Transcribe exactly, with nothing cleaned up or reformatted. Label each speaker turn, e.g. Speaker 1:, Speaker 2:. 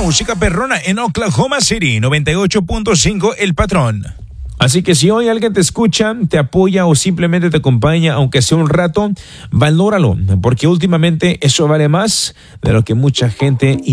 Speaker 1: música perrona en Oklahoma City, noventa y ocho punto cinco El Patrón.
Speaker 2: Así que si hoy alguien te escucha, te apoya o simplemente te acompaña, aunque sea un rato, valóralo, porque últimamente eso vale más de lo que mucha gente